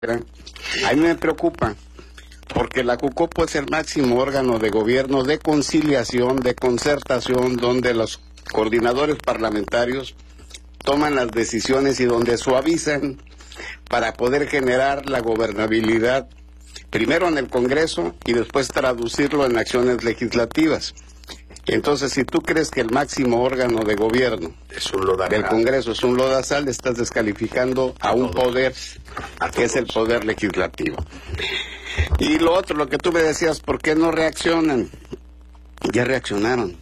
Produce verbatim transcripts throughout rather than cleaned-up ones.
A mí me preocupa, porque la Jucopo es el máximo órgano de gobierno de conciliación, de concertación, donde los coordinadores parlamentarios toman las decisiones y donde suavizan para poder generar la gobernabilidad, primero en el Congreso y después traducirlo en acciones legislativas. Entonces, si tú crees que el máximo órgano de gobierno es un lodazal del Congreso es un lodazal, estás descalificando a un poder que es el poder legislativo. Y lo otro, lo que tú me decías, ¿por qué no reaccionan? Ya reaccionaron.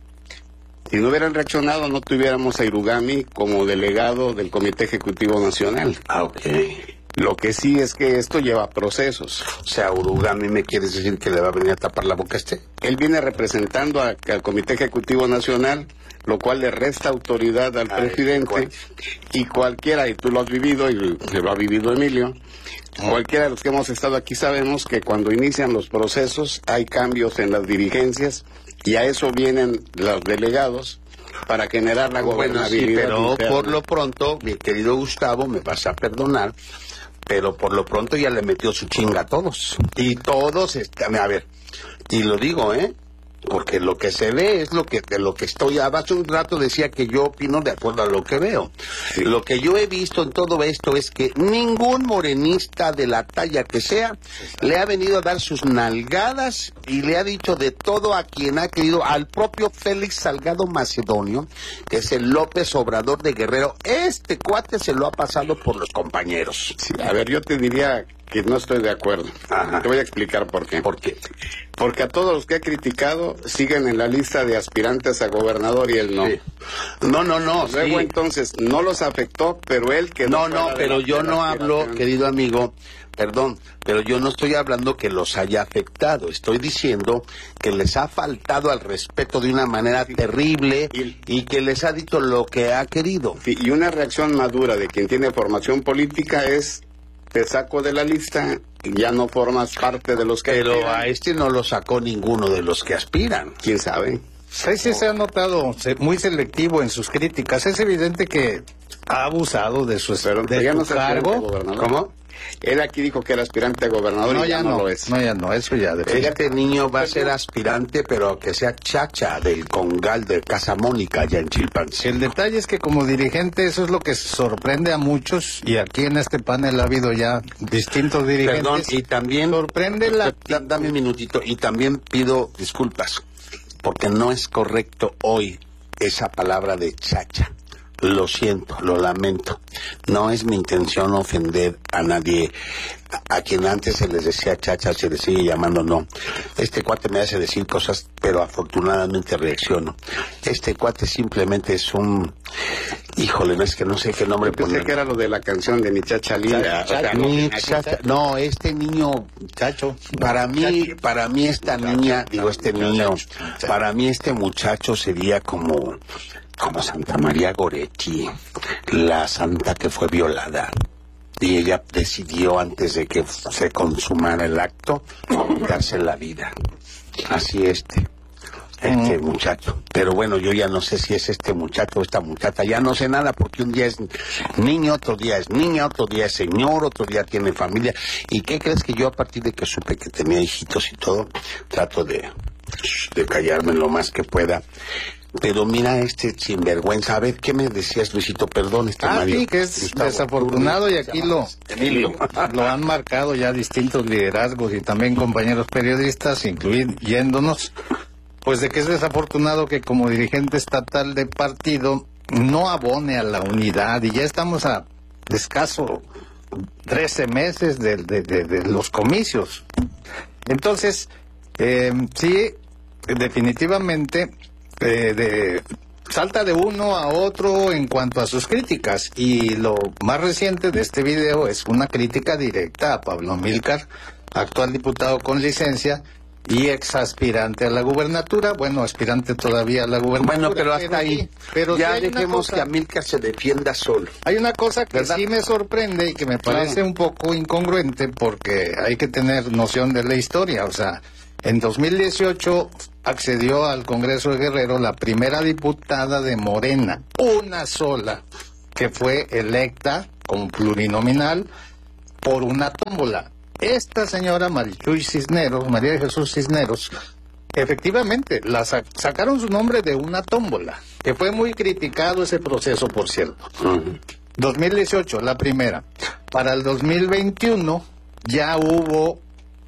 Si no hubieran reaccionado, no tuviéramos a Irugami como delegado del Comité Ejecutivo Nacional. Ah, ok. Lo que sí es que esto lleva procesos. O sea, Urugami, ¿me quieres decir que le va a venir a tapar la boca a este? Él viene representando a, al Comité Ejecutivo Nacional, lo cual le resta autoridad al Ay, presidente. ¿cuál? Y cualquiera, y tú lo has vivido, y lo ha vivido Emilio, oh. cualquiera de los que hemos estado aquí sabemos que cuando inician los procesos hay cambios en las dirigencias, y a eso vienen los delegados para generar la gobernabilidad. Bueno, sí, pero interna. Por lo pronto, mi querido Gustavo, me vas a perdonar, pero por lo pronto ya le metió su chinga a todos. Y todos están, a ver, y lo digo, ¿eh? Porque lo que se ve es lo que de lo que estoy, hace un rato decía que yo opino de acuerdo a lo que veo. Sí. Lo que yo he visto en todo esto es que ningún morenista de la talla que sea le ha venido a dar sus nalgadas y le ha dicho de todo a quien ha querido, al propio Félix Salgado Macedonio, que es el López Obrador de Guerrero. Este cuate se lo ha pasado por los compañeros. Sí, a ver, yo te diría que no estoy de acuerdo. Ajá. Te voy a explicar por qué. ¿Por qué? Porque a todos los que he criticado siguen en la lista de aspirantes a gobernador y él no. Sí. No, no, no. Luego sí. entonces no los afectó, pero él que no, no, pero yo no hablo, querido amigo, perdón, pero yo no estoy hablando que los haya afectado. Estoy diciendo que les ha faltado al respeto de una manera sí. terrible y, y que les ha dicho lo que ha querido. Sí, y una reacción madura de quien tiene formación política es: te saco de la lista y ya no formas parte de los que Pero aspiran. A este no lo sacó ninguno de los que aspiran. ¿Quién sabe? Sí, sí se ha notado muy selectivo en sus críticas. Es evidente que ha abusado de su, Pero, de ya su no se cargo. ¿Cómo? Él aquí dijo que era aspirante a gobernador no, y ya, ya no, no lo es. No, ya no, eso ya. Este niño va a ser aspirante, pero que sea chacha del Congal de Casa Mónica, allá en Chilpancingo. El detalle es que como dirigente eso es lo que sorprende a muchos, y aquí en este panel ha habido ya distintos dirigentes. Perdón, y también... Sorprende la... Dame un minutito, y también pido disculpas, porque no es correcto hoy esa palabra de chacha. Lo siento, lo lamento. No es mi intención ofender a nadie. A, a quien antes se les decía chacha, se les sigue llamando, no. Este cuate me hace decir cosas, pero afortunadamente reacciono. Este cuate simplemente es un... Híjole, no es que no sé qué nombre poner. Pensé que era lo de la canción de mi chacha linda. Chacha, o sea, mi chacha, no, este niño, chacho, para mí, para mí esta niña, digo este niño, para mí este muchacho sería como... como Santa María Goretti, la santa que fue violada. Y ella decidió, antes de que se consumara el acto, quitarse la vida. Así este, este mm. muchacho. Pero bueno, yo ya no sé si es este muchacho o esta muchacha. Ya no sé nada, porque un día es niño, otro día es niña, otro día es señor, otro día tiene familia. ¿Y qué crees? Que yo, a partir de que supe que tenía hijitos y todo, trato de, de callarme lo más que pueda. Pero mira este sinvergüenza. A ver, ¿qué me decías, Luisito? Perdón, este ah, Mario. Sí, que es Gustavo, desafortunado, y aquí lo, lo han marcado ya distintos liderazgos y también compañeros periodistas, incluyéndonos, pues de que es desafortunado que como dirigente estatal de partido no abone a la unidad, y ya estamos a escaso trece meses de, de, de, de los comicios. Entonces, eh, sí, definitivamente... Eh, de, salta de uno a otro en cuanto a sus críticas, y lo más reciente de este video es una crítica directa a Pablo Amílcar, actual diputado con licencia y ex aspirante a la gubernatura, bueno, aspirante todavía a la gubernatura. Bueno, pero hasta pero ahí, pero ya dejemos cosa, que Amílcar se defienda solo. Hay una cosa que ¿verdad? Sí me sorprende y que me parece no. un poco incongruente, porque hay que tener noción de la historia. O sea, en dos mil dieciocho accedió al Congreso de Guerrero la primera diputada de Morena, una sola, que fue electa como plurinominal por una tómbola. Esta señora Marichuy Cisneros, María de Jesús Cisneros, efectivamente, la sa- sacaron su nombre de una tómbola, que fue muy criticado ese proceso, por cierto. Uh-huh. dos mil dieciocho, la primera. Para el dos mil veintiuno ya hubo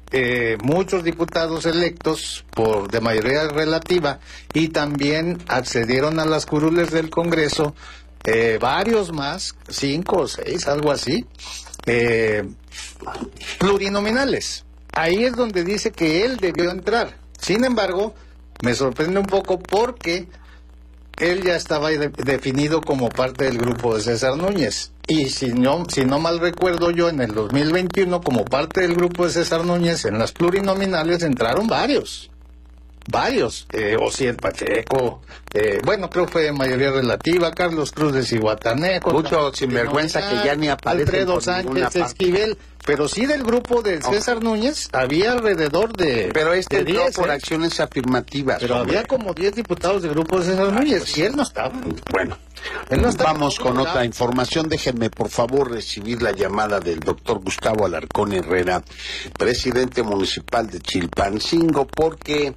eh, muchos diputados electos por de mayoría relativa y también accedieron a las curules del Congreso eh, varios más, cinco o seis, algo así, eh, plurinominales. Ahí es donde dice que él debió entrar. Sin embargo, me sorprende un poco porque él ya estaba de- definido como parte del grupo de César Núñez. Y si no, si no mal recuerdo yo, en el dos mil veintiuno, como parte del grupo de César Núñez, en las plurinominales entraron varios. Varios. Eh, Osiel Pacheco, eh, bueno, creo que fue de mayoría relativa, Carlos Cruz de Cihuatanejo. Mucho sinvergüenza que ya ni aparece Alfredo por ninguna Sánchez parte. Esquivel. Pero sí del grupo de César Núñez había alrededor de... Pero este de entró diez, por ¿eh? acciones afirmativas. Pero hombre. había como diez diputados del grupo de César Núñez y él no estaba. Bueno, Él no estaba. vamos con otra información. Déjenme, por favor, recibir la llamada del doctor Gustavo Alarcón Herrera, presidente municipal de Chilpancingo, porque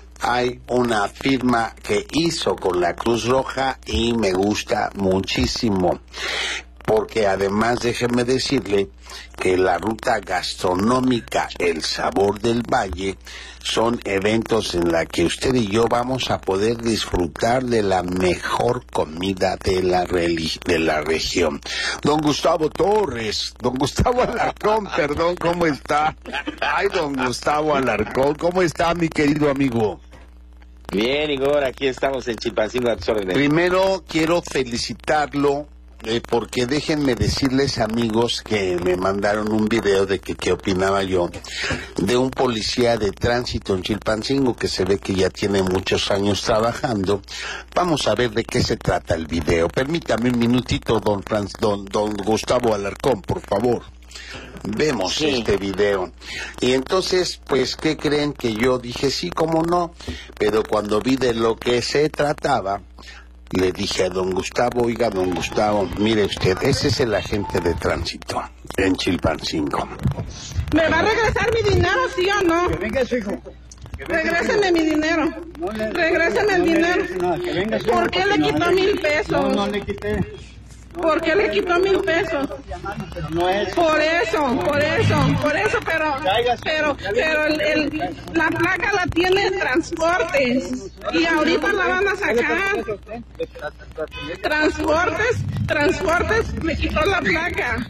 hay una firma que hizo con la Cruz Roja y me gusta muchísimo. Porque además déjeme decirle que la ruta gastronómica El Sabor del Valle son eventos en la que usted y yo vamos a poder disfrutar de la mejor comida de la, relig- de la región. Don Gustavo Torres, don Gustavo Alarcón, perdón, ¿cómo está? Ay, don Gustavo Alarcón, ¿cómo está, mi querido amigo? Bien, Igor, aquí estamos en Chilpancingo a tus órdenes. Primero quiero felicitarlo. Eh, porque déjenme decirles, amigos, que me mandaron un video de que qué opinaba yo de un policía de tránsito en Chilpancingo que se ve que ya tiene muchos años trabajando. Vamos a ver de qué se trata el video. Permítame un minutito, don, Franz, don, don Gustavo Alarcón, por favor. Vemos Sí. este video. Y entonces, pues, ¿qué creen? Que yo dije, sí, cómo no, pero cuando vi de lo que se trataba, le dije a don Gustavo, oiga, don Gustavo, mire usted, ese es el agente de tránsito en Chilpancingo. ¿Me va a regresar mi dinero, sí o no? Que venga su hijo. Que venga su Regréseme hijo. mi dinero. No le- Regréseme el no le dinero. dice nada, que venga su ¿Por hijo, qué porque le no quitó le- mil pesos? No, no le quité. ¿Por qué le quitó mil pesos? Pero no es. Por eso, por eso, por eso, pero, pero, pero el, el- la placa la tiene Transportes y ahorita la van a sacar. Transportes, Transportes le quitó la placa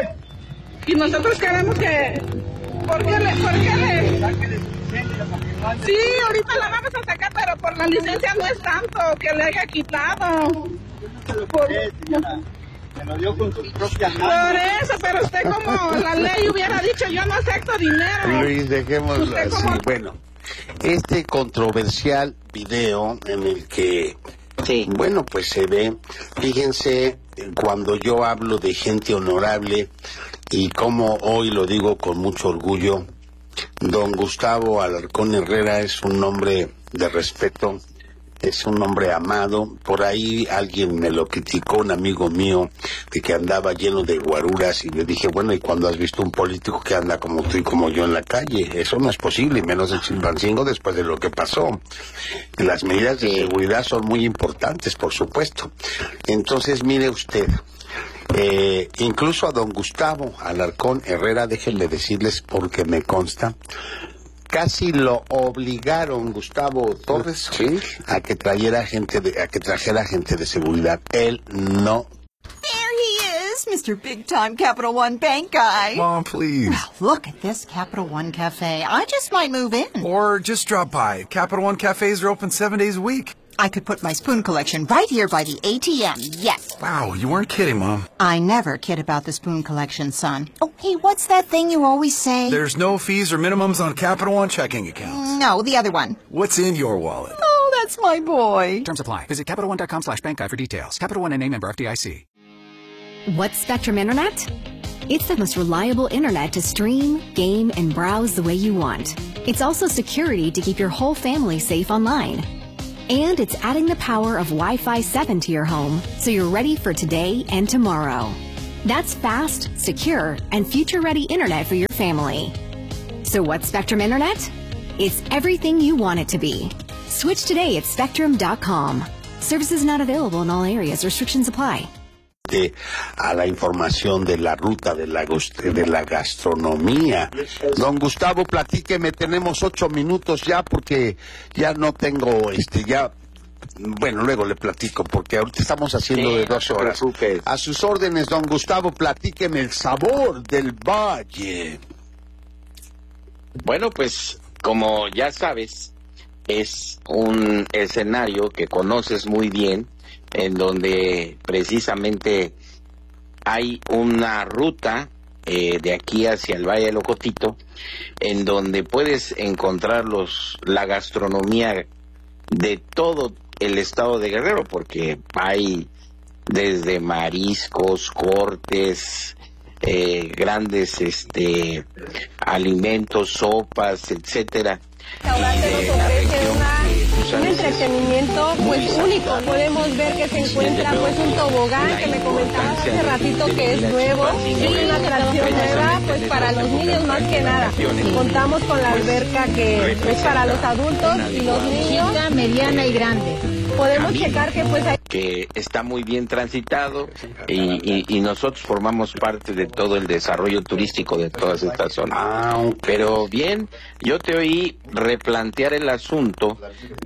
y nosotros queremos que, ¿por qué le, por qué le? Sí, ahorita la vamos a sacar, pero por la licencia no es tanto que le haya quitado. Por, Me lo dio con sus propias por manos. eso, pero usted como la ley hubiera dicho, yo no acepto dinero. Luis, dejémoslo ¿Usted así. cómo? Bueno, este controversial video en el que, Sí. bueno, pues se ve, fíjense, cuando yo hablo de gente honorable y como hoy lo digo con mucho orgullo, don Gustavo Alarcón Herrera es un hombre de respeto, es un hombre amado. Por ahí alguien me lo criticó, un amigo mío, de que andaba lleno de guaruras, y yo dije, bueno, ¿y cuando has visto un político que anda como tú y como yo en la calle? Eso no es posible, y menos en Chilpancingo después de lo que pasó. Las medidas de Sí. seguridad son muy importantes, por supuesto. Entonces, mire usted, eh, incluso a don Gustavo Alarcón Herrera, déjenme decirles porque me consta, casi lo obligaron Gustavo Torres Sí. a que trajera gente de, a que trajera gente de seguridad. Él no. There he is, Mister Big Time Capital One Bank guy. Mom, please. Look at this Capital One Cafe. I just might move in. Or just drop by. Capital One cafes are open seven days a week. I could put my spoon collection right here by the A T M. Yes. Wow, you weren't kidding, Mom. I never kid about the spoon collection, son. Oh, hey, what's that thing you always say? There's no fees or minimums on Capital One checking accounts. No, the other one. What's in your wallet? Oh, that's my boy. Terms apply. Visit CapitalOne.com slash bank guide for details. Capital One N A member F D I C. What's Spectrum Internet? It's the most reliable internet to stream, game, and browse the way you want. It's also security to keep your whole family safe online. And it's adding the power of Wi-Fi seven to your home so you're ready for today and tomorrow. That's fast, secure, and future-ready internet for your family. So what's Spectrum Internet? It's everything you want it to be. Switch today at spectrum dot com. Services not available in all areas. Restrictions apply. A la información de la ruta de la, de la gastronomía. Don Gustavo, platíqueme, tenemos ocho minutos ya porque ya no tengo, este, ya, bueno, luego le platico porque ahorita estamos haciendo sí, de dos no horas. A sus órdenes, don Gustavo, platíqueme el sabor del valle. Bueno, pues, como ya sabes, es un escenario que conoces muy bien, en donde precisamente hay una ruta eh, de aquí hacia el Valle del Ocotito, en donde puedes encontrar los, la gastronomía de todo el estado de Guerrero, porque hay desde mariscos, cortes, eh, grandes este alimentos, sopas, etcétera. Restaurante nos ofrece una, un entretenimiento pues único. Podemos ver que se encuentra pues un tobogán que me comentabas hace ratito que es nuevo, y una atracción nueva pues para los niños más que nada. Contamos con la alberca que es para los adultos y los niños, chica, mediana y grande. Podemos checar que pues hay... que está muy bien transitado y, y, y nosotros formamos parte de todo el desarrollo turístico de todas estas zonas. Pero bien, yo te oí replantear el asunto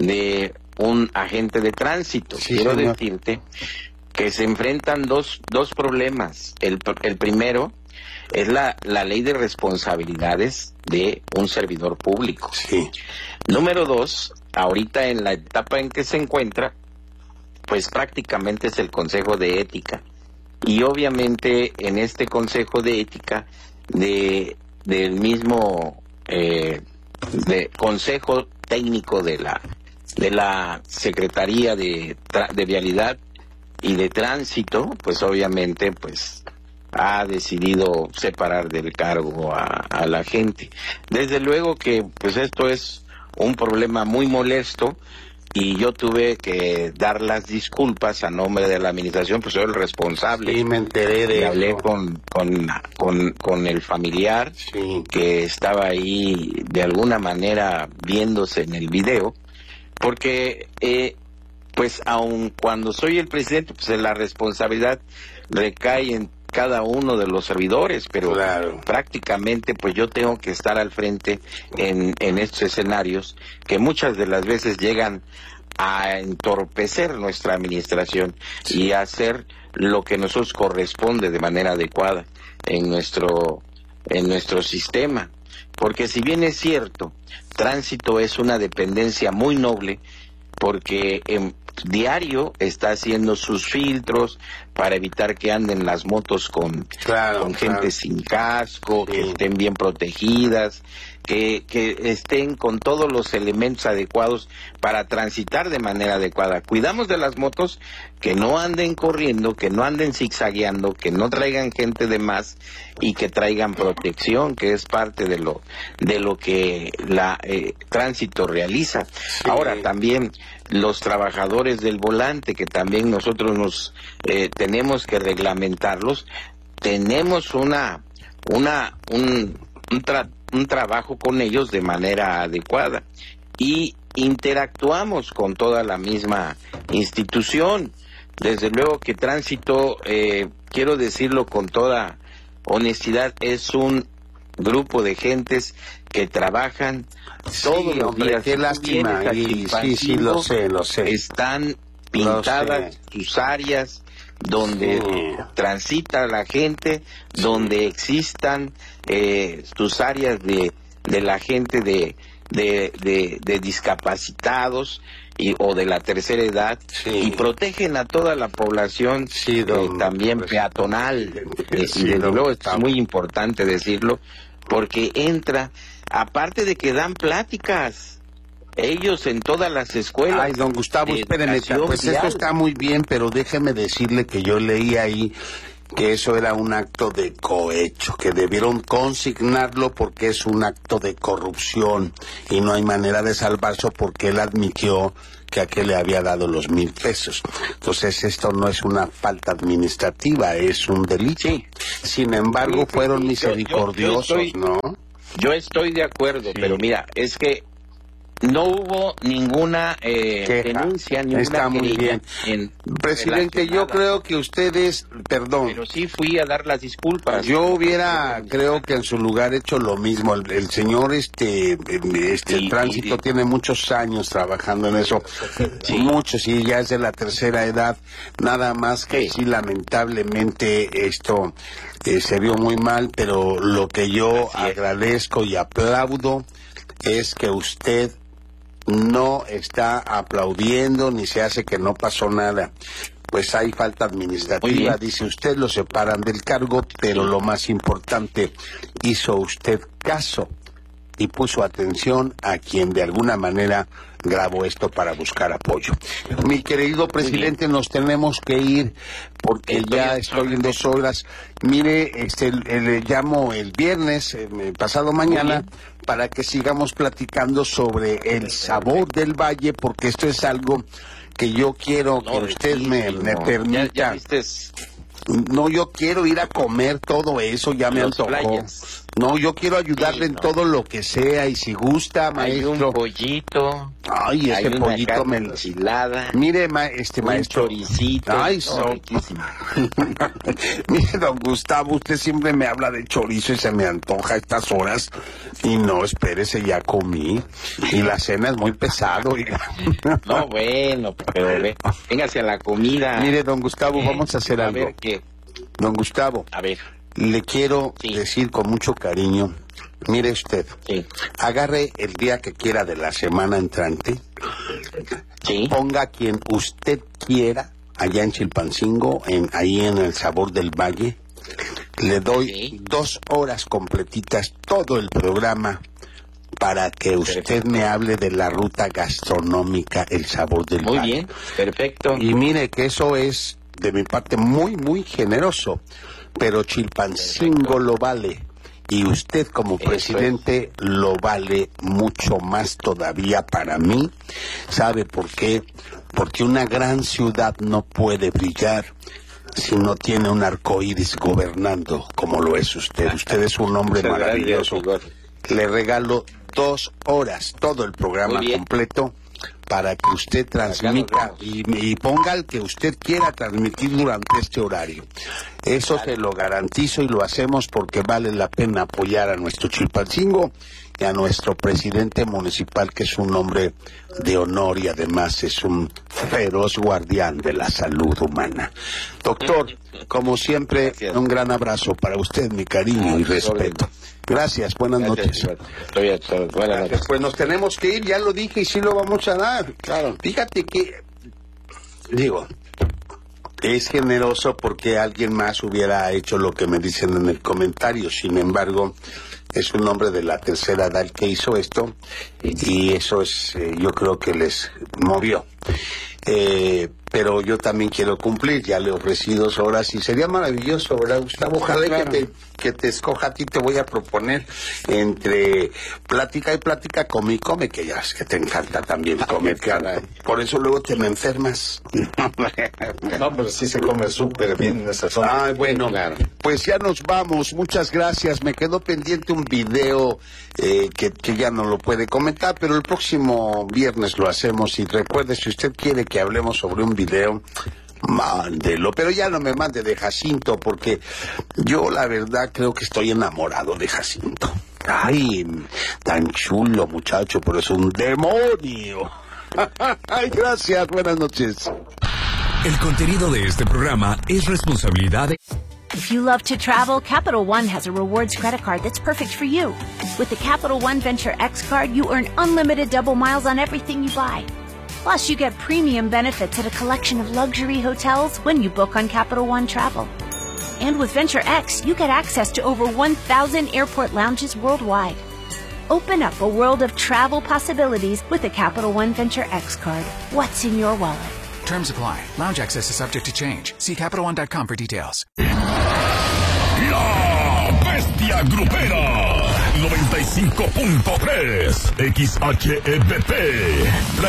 de un agente de tránsito. Sí, Quiero señor. decirte que se enfrentan dos, dos problemas. El, el primero es la, la ley de responsabilidades de un servidor público. Sí. Número dos, ahorita en la etapa en que se encuentra, pues prácticamente es el Consejo de Ética. Y obviamente en este Consejo de Ética de del mismo eh, de Consejo Técnico de la de la Secretaría de, de Vialidad y de Tránsito, pues obviamente pues ha decidido separar del cargo a, a la gente. Desde luego que pues esto es un problema muy molesto y yo tuve que dar las disculpas a nombre de la administración, pues soy el responsable. Sí, me enteré de y hablé con, con, con, con el familiar sí. que estaba ahí de alguna manera viéndose en el video, porque eh, pues aun cuando soy el presidente, pues la responsabilidad recae en cada uno de los servidores, pero claro. prácticamente pues yo tengo que estar al frente en, en estos escenarios que muchas de las veces llegan a entorpecer nuestra administración sí. y a hacer lo que nos corresponde de manera adecuada en nuestro en nuestro sistema, porque si bien es cierto, tránsito es una dependencia muy noble, porque en diario está haciendo sus filtros para evitar que anden las motos con, claro, con claro. gente sin casco, sí. que estén bien protegidas, que, que estén con todos los elementos adecuados para transitar de manera adecuada. Cuidamos de las motos, que no anden corriendo, que no anden zigzagueando, que no traigan gente de más y que traigan protección, que es parte de lo de lo que la eh, tránsito realiza. Sí. Ahora también los trabajadores del volante, que también nosotros nos eh, tenemos que reglamentarlos, tenemos una una un un, tra un trabajo con ellos de manera adecuada y interactuamos con toda la misma institución. Desde luego que tránsito, eh, quiero decirlo con toda honestidad, es un grupo de gentes que trabajan sí, todos los hombre, días. Qué lástima. Y, sí, sí, lo sé, lo sé. Están pintadas sus áreas donde sí. transita la gente, sí. donde existan eh, tus áreas de, de la gente de, de, de, de discapacitados y, o de la tercera edad, sí. y protegen a toda la población sí, don, eh, también pues, peatonal. Eh, sí, y desde don, luego esto es muy importante decirlo, porque entra, aparte de que dan pláticas, ellos en todas las escuelas. Ay, don Gustavo, espéreme, pues vial. Esto está muy bien, pero déjeme decirle que yo leí ahí que eso era un acto de cohecho, que debieron consignarlo porque es un acto de corrupción y no hay manera de salvarlo porque él admitió que a qué le había dado los mil pesos. Entonces esto no es una falta administrativa, es un delito. Sí. Sin embargo, fueron misericordiosos, yo, yo estoy, ¿no? Yo estoy de acuerdo, sí. Pero mira, es que no hubo ninguna eh, denuncia, ninguna Está muy bien. En, Presidente, yo creo que ustedes, perdón. Pero sí fui a dar las disculpas. Yo hubiera, creo que en su lugar hecho lo mismo. El, el señor, este, este sí, tránsito sí. tiene muchos años trabajando en eso. Sí. Muchos, y ya es de la tercera edad. Nada más que sí, sí lamentablemente esto eh, se vio muy mal, pero lo que yo agradezco y aplaudo es que usted no está aplaudiendo ni se hace que no pasó nada. Pues hay falta administrativa, dice usted, lo separan del cargo, pero lo más importante, hizo usted caso y puso atención a quien de alguna manera grabó esto para buscar apoyo. Mi querido presidente, nos tenemos que ir porque estoy ya estoy en dos horas. Mire, este, le llamo el viernes, eh, pasado mañana, para que sigamos platicando sobre el sabor del valle, porque esto es algo que yo quiero no, que usted sí, me, me no. permita. Ya, ya viste. No, yo quiero ir a comer todo eso, ya me antojó. Playas. No, yo quiero ayudarle sí, no. en todo lo que sea, y si gusta, maestro. Hay un pollito. Ay, ese hay pollito una me enchilada. Mire, ma, este un maestro. choricito. Ay, no, riquísimo. Mire, don Gustavo, usted siempre me habla de chorizo y se me antoja a estas horas. Y no, espérese, ya comí. Y la cena es muy pesado. Y... no, bueno, pero ve, véngase a la comida. Mire, don Gustavo, ¿Eh? vamos a hacer a algo. Ver, ¿qué? Don Gustavo. A ver. Le quiero sí. decir con mucho cariño, mire usted, sí. agarre el día que quiera de la semana entrante, sí. ponga quien usted quiera allá en Chilpancingo, en, ahí en el Sabor del Valle, le doy sí. dos horas completitas, todo el programa, para que usted perfecto. me hable de la ruta gastronómica, el Sabor del Muy Valle. Muy bien, perfecto. Y mire que eso es de mi parte muy, muy generoso. Pero Chilpancingo perfecto. lo vale, y usted como Eso presidente es. lo vale mucho más todavía para mí. ¿Sabe por qué? Porque una gran ciudad no puede brillar si no tiene un arcoíris gobernando, como lo es usted. Usted es un hombre Muchas maravilloso. Gracias, Le regalo dos horas, todo el programa completo, para que usted transmita y, y ponga el que usted quiera transmitir durante este horario. Eso se lo garantizo y lo hacemos porque vale la pena apoyar a nuestro Chilpancingo y a nuestro presidente municipal, que es un hombre de honor y además es un feroz guardián de la salud humana. Doctor, como siempre, Gracias. un gran abrazo para usted, mi cariño y respeto. Gracias, buenas Gracias, noches. Estoy a todos. Buenas Gracias. noches. Pues nos tenemos que ir, ya lo dije y sí lo vamos a dar. Claro. Fíjate que, digo, es generoso porque alguien más hubiera hecho lo que me dicen en el comentario. Sin embargo, es un hombre de la tercera edad que hizo esto y eso es, eh, yo creo que les movió. Eh, pero yo también quiero cumplir, ya le ofrecí dos horas y sería maravilloso, ¿verdad, Gustavo? Ojalá claro. que, te, que te escoja a ti, te voy a proponer entre plática y plática, come y come, que ya es que te encanta también comer, cara. Por eso luego te me enfermas. No, pero sí se come súper bien en esa zona. Ah, bueno, claro. Pues ya nos vamos, muchas gracias. Me quedó pendiente un video eh, que, que ya no lo puede comentar, pero el próximo viernes lo hacemos. Y recuerde, si usted quiere que hablemos sobre un video, mándelo, pero ya no me mande de Jacinto, porque yo la verdad creo que estoy enamorado de Jacinto. Ay, tan chulo muchacho, pero es un demonio. Ay, gracias, buenas noches. El contenido de este programa es responsabilidad de... If you love to travel, Capital One has a rewards credit card that's perfect for you. With the Capital One Venture X card, you earn unlimited double miles on everything you buy. Plus, you get premium benefits at a collection of luxury hotels when you book on Capital One Travel. And with Venture X, you get access to over one thousand airport lounges worldwide. Open up a world of travel possibilities with the Capital One Venture X card. What's in your wallet? Terms apply. Lounge access is subject to change. See Capital One dot com for details. La Bestia Grupera noventa y cinco punto tres X H E B P.